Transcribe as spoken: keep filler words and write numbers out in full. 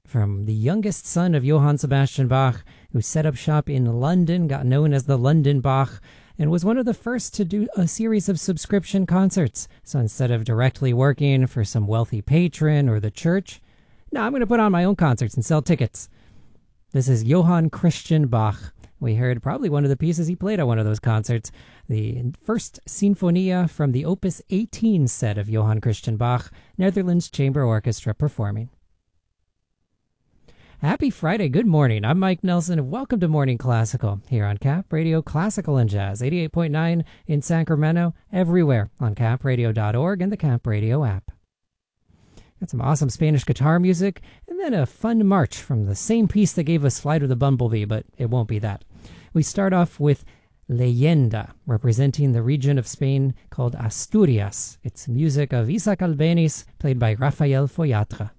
from the youngest son of Johann Sebastian Bach, who set up shop in London, got known as the London Bach, and was one of the first to do a series of subscription concerts. So instead of directly working for some wealthy patron or the church, no, I'm going to put on my own concerts and sell tickets. This is Johann Christian Bach. We heard probably one of the pieces he played at one of those concerts, the first Sinfonia from the Opus eighteen set of Johann Christian Bach, Netherlands Chamber Orchestra performing. Happy Friday, good morning. I'm Mike Nelson, and welcome to Morning Classical here on Cap Radio Classical and Jazz, eighty-eight point nine in Sacramento, everywhere on cap radio dot org and the Cap Radio app. Got some awesome Spanish guitar music, and then a fun march from the same piece that gave us Flight of the Bumblebee, but it won't be that. We start off with Leyenda, representing the region of Spain called Asturias. It's music of Isaac Albéniz, played by Rafael Foyatra.